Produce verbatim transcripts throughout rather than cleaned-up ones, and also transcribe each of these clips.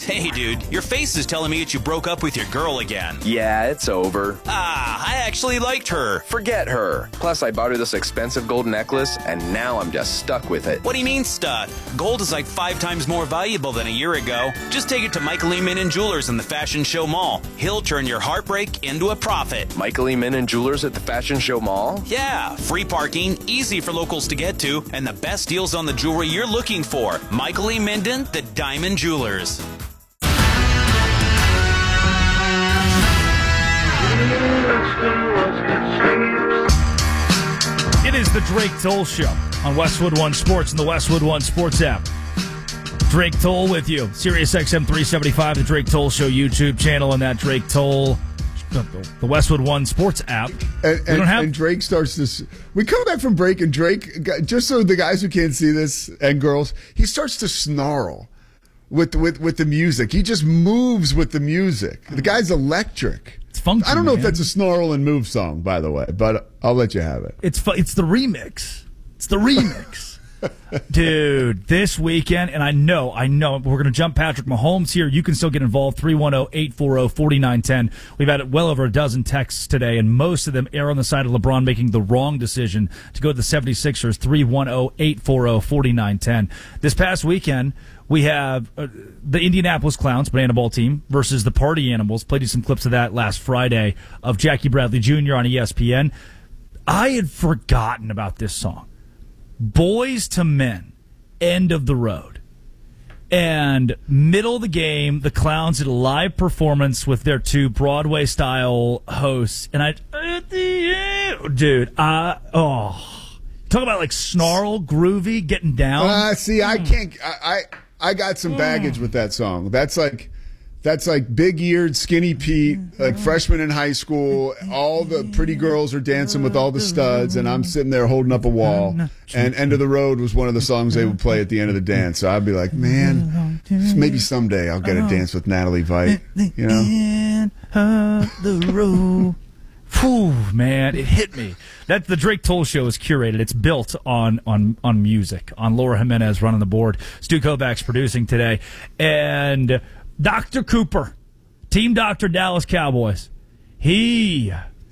Hey, dude, your face is telling me that you broke up with your girl again. Yeah, it's over. Ah, I actually liked her. Forget her. Plus, I bought her this expensive gold necklace, and now I'm just stuck with it. What do you mean, stuck? Gold is like five times more valuable than a year ago. Just take it to Michael E. Min and Jewelers in the Fashion Show Mall. He'll turn your heartbreak into a profit. Michael E. Min and Jewelers at the Fashion Show Mall? Yeah, free parking, easy for locals to get to, and the best deals on the jewelry you're looking for. Michael E. Minden, the Diamond Jewelers. It is the Drake Toll Show on Westwood One Sports and the Westwood One Sports app. Drake Toll with you. Sirius X M three seventy-five, the Drake Toll Show YouTube channel, and that Drake Toll, the Westwood One Sports app. And, and, have- and Drake starts this. We come back from break, and Drake, just so the guys who can't see this and girls, he starts to snarl with with with the music. He just moves with the music. The guy's electric. It's funky, I don't know man. if that's a snarl and move song, by the way, but I'll let you have it. It's fu- it's the remix. It's the remix. Dude, this weekend, and I know, I know, we're going to jump Patrick Mahomes here. You can still get involved, three one zero, eight four zero, four nine one zero. We've had well over a dozen texts today, and most of them err on the side of LeBron making the wrong decision to go to the seventy-sixers, three one zero, eight four zero, four nine one zero. This past weekend, we have uh, the Indianapolis Clowns, banana ball team, versus the Party Animals. Played you some clips of that last Friday of Jackie Bradley Junior on E S P N. I had forgotten about this song. Boys to Men, End of the Road. And middle of the game, the Clowns did a live performance with their two Broadway-style hosts. And I, dude, I, oh, talk about like snarl, groovy, getting down. Uh, see, I can't. I, I I got some baggage with that song. That's like. That's like big-eared, skinny Pete, like freshman in high school. All the pretty girls are dancing with all the studs, and I'm sitting there holding up a wall. And End of the Road was one of the songs they would play at the end of the dance. So I'd be like, man, maybe someday I'll get a dance with Natalie Veit. You know? End of the road. Whew, man, it hit me. That the Drake Toll Show is curated. It's built on on on music, on Laura Jimenez running the board. Stu Kovacs producing today, and Doctor Cooper, Team Doctor Dallas Cowboys. He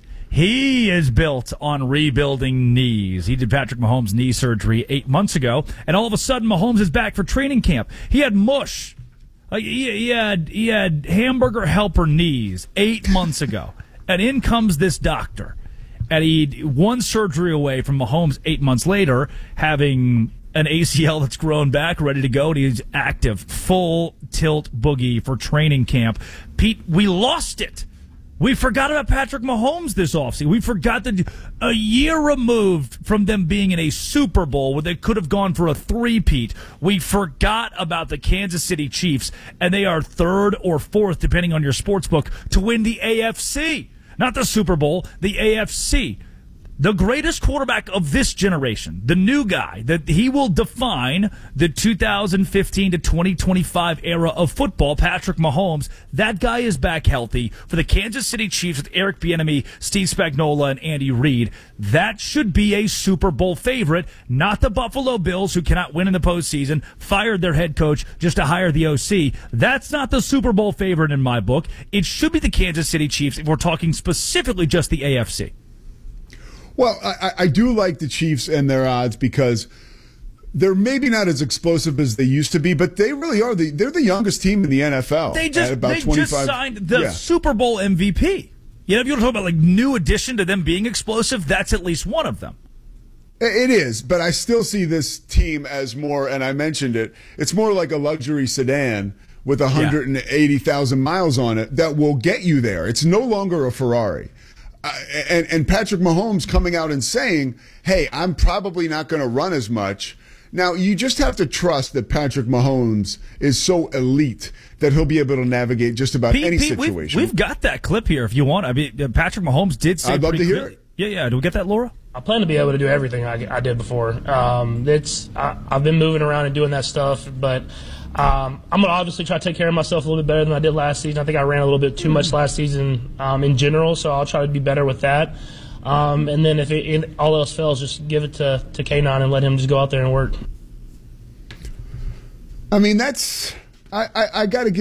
he is built on rebuilding knees. He did Patrick Mahomes' knee surgery eight months ago, and all of a sudden Mahomes is back for training camp. He had mush. Like he, he had he had hamburger helper knees eight months ago, and in comes this doctor, and he one surgery away from Mahomes eight months later, having an A C L that's grown back, ready to go, and he's active, full tilt boogie for training camp. Pete, we lost it. We forgot about Patrick Mahomes this offseason. We forgot that a year removed from them being in a Super Bowl where they could have gone for a three-peat, we forgot about the Kansas City Chiefs, and they are third or fourth, depending on your sports book, to win the A F C. Not the Super Bowl, the A F C. The greatest quarterback of this generation, the new guy, that he will define the two thousand fifteen to twenty twenty-five era of football, Patrick Mahomes. That guy is back healthy for the Kansas City Chiefs with Eric Bieniemy, Steve Spagnuolo, and Andy Reid. That should be a Super Bowl favorite, not the Buffalo Bills, who cannot win in the postseason, fired their head coach just to hire the O C. That's not the Super Bowl favorite in my book. It should be the Kansas City Chiefs if we're talking specifically just the A F C. Well, I, I do like the Chiefs and their odds because they're maybe not as explosive as they used to be, but they really are. The, they're the youngest team in the N F L. They just, at about they twenty-five just signed the yeah. Super Bowl M V P. You know, if you want to talk about like new addition to them being explosive, that's at least one of them. It is, but I still see this team as more, and I mentioned it, it's more like a luxury sedan with one hundred eighty thousand yeah. miles on it that will get you there. It's no longer a Ferrari. Uh, and, and Patrick Mahomes coming out and saying, hey, I'm probably not going to run as much. Now, you just have to trust that Patrick Mahomes is so elite that he'll be able to navigate just about Pete, any Pete, situation. We've, we've got that clip here if you want. I mean, Patrick Mahomes did say I'd love pretty to hear clearly. it. Yeah, yeah. Do we get that, Laura? I plan to be able to do everything I, I did before. Um, it's I, I've been moving around and doing that stuff, but um, I'm going to obviously try to take care of myself a little bit better than I did last season. I think I ran a little bit too much last season um, in general, so I'll try to be better with that. Um, and then if it, it, all else fails, just give it to, to K nine and let him just go out there and work. I mean, that's I, I, I got to give